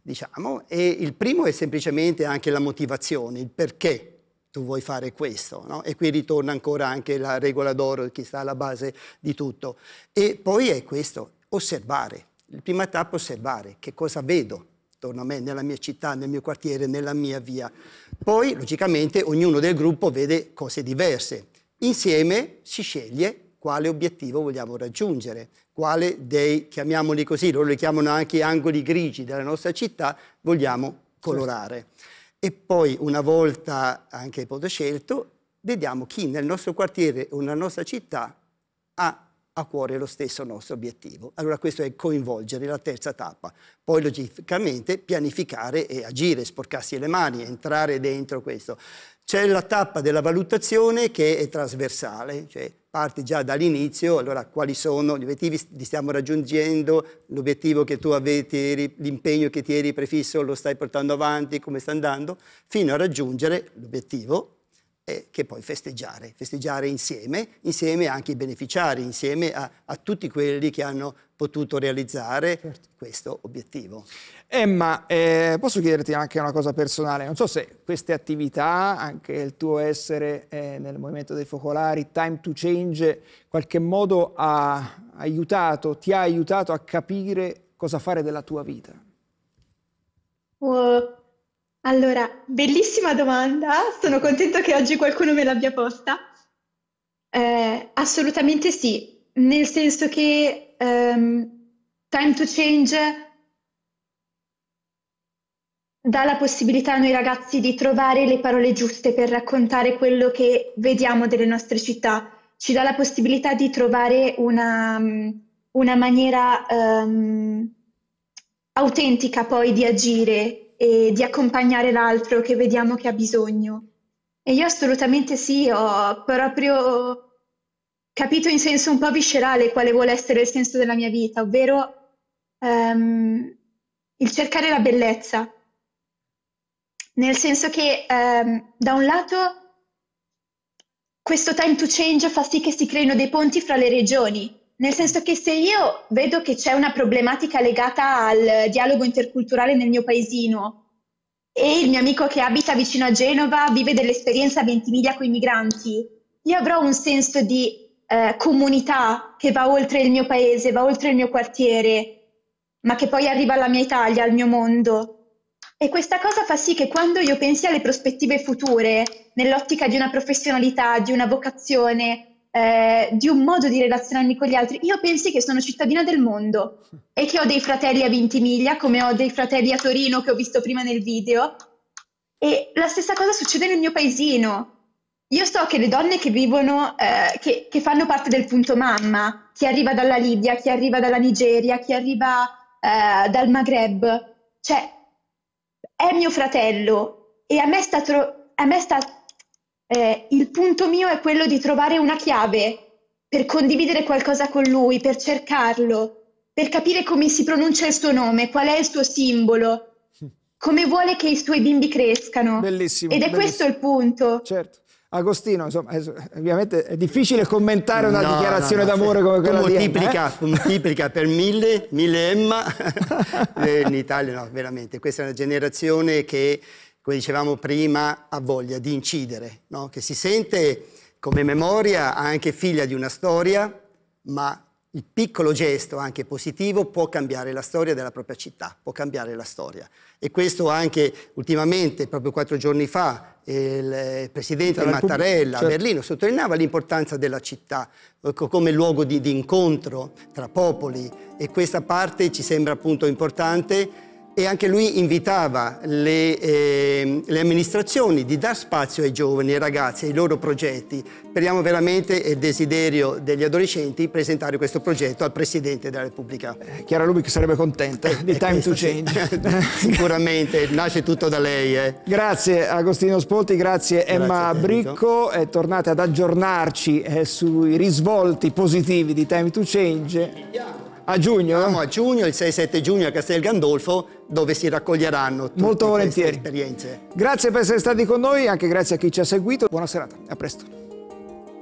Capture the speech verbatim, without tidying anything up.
diciamo, e il primo è semplicemente anche la motivazione, il perché tu vuoi fare questo, no? E qui ritorna ancora anche la regola d'oro che sta alla base di tutto. E poi è questo, osservare. La prima tappa è osservare che cosa vedo attorno a me, nella mia città, nel mio quartiere, nella mia via. Poi, logicamente, ognuno del gruppo vede cose diverse. Insieme si sceglie quale obiettivo vogliamo raggiungere, quale dei, chiamiamoli così, loro li chiamano anche angoli grigi della nostra città, vogliamo colorare. Certo. E poi, una volta anche scelto, vediamo chi nel nostro quartiere o nella nostra città ha a cuore lo stesso nostro obiettivo. Allora questo è coinvolgere, la terza tappa. Poi logicamente pianificare e agire, sporcarsi le mani, entrare dentro questo. C'è la tappa della valutazione che è trasversale, cioè parti già dall'inizio, allora quali sono gli obiettivi, li stiamo raggiungendo, l'obiettivo che tu avevi, l'impegno che ti eri prefisso lo stai portando avanti, come sta andando, fino a raggiungere l'obiettivo che poi festeggiare, festeggiare insieme, insieme anche i beneficiari, insieme a, a tutti quelli che hanno potuto realizzare certo. questo obiettivo. Emma, eh, posso chiederti anche una cosa personale? Non so se queste attività, anche il tuo essere eh, nel movimento dei focolari, Time to Change, in qualche modo ha aiutato, ti ha aiutato a capire cosa fare della tua vita. Uh. Allora, bellissima domanda, sono contenta che oggi qualcuno me l'abbia posta. Eh, assolutamente sì, nel senso che um, Time to Change dà la possibilità a noi ragazzi di trovare le parole giuste per raccontare quello che vediamo delle nostre città, ci dà la possibilità di trovare una, una maniera um, autentica poi di agire e di accompagnare l'altro che vediamo che ha bisogno. E io assolutamente sì, ho proprio capito in senso un po' viscerale quale vuole essere il senso della mia vita, ovvero um, il cercare la bellezza. Nel senso che um, da un lato questo Time to Change fa sì che si creino dei ponti fra le regioni, nel senso che se io vedo che c'è una problematica legata al dialogo interculturale nel mio paesino e il mio amico che abita vicino a Genova vive dell'esperienza a Ventimiglia con i migranti, io avrò un senso di eh, comunità che va oltre il mio paese, va oltre il mio quartiere, ma che poi arriva alla mia Italia, al mio mondo. E questa cosa fa sì che quando io pensi alle prospettive future, nell'ottica di una professionalità, di una vocazione, Eh, di un modo di relazionarmi con gli altri, io pensi che sono cittadina del mondo e che ho dei fratelli a Ventimiglia come ho dei fratelli a Torino che ho visto prima nel video, e la stessa cosa succede nel mio paesino. Io so che le donne che vivono, eh, che, che fanno parte del punto mamma, chi arriva dalla Libia, chi arriva dalla Nigeria, chi arriva eh, dal Maghreb, cioè è mio fratello e a me sta, a me sta Eh, il punto mio è quello di trovare una chiave per condividere qualcosa con lui, per cercarlo, per capire come si pronuncia il suo nome, qual è il suo simbolo, come vuole che i suoi bimbi crescano. Bellissimo. Ed è bellissimo. questo il punto. Certo. Agostino, insomma, ovviamente è difficile commentare una no, dichiarazione no, no, d'amore come quella di moltiplica, Emma, eh? moltiplica per mille, mille Emma. In Italia no, veramente. Questa è una generazione che, come dicevamo prima, ha voglia di incidere, no? Che si sente come memoria anche figlia di una storia, ma il piccolo gesto anche positivo può cambiare la storia della propria città, può cambiare la storia. E questo anche ultimamente, proprio quattro giorni fa, il presidente Mattarella a certo. Berlino sottolineava l'importanza della città come luogo di, di incontro tra popoli, e questa parte ci sembra appunto importante. E anche lui invitava le, eh, le amministrazioni di dar spazio ai giovani, ai ragazzi, ai loro progetti. Speriamo veramente, il desiderio degli adolescenti, presentare questo progetto al Presidente della Repubblica. Eh, Chiara Lubich sarebbe contenta eh, di Time to Change. Sicuramente, nasce tutto da lei. Eh. Grazie Agostino Spolti, grazie, grazie Emma Bricco. Eh, tornate ad aggiornarci eh, sui risvolti positivi di Time to Change. A giugno? Siamo a giugno, il sei sette giugno a Castel Gandolfo, dove si raccoglieranno tutte Molto volentieri. queste esperienze. Grazie per essere stati con noi, anche grazie a chi ci ha seguito. Buona serata, a presto.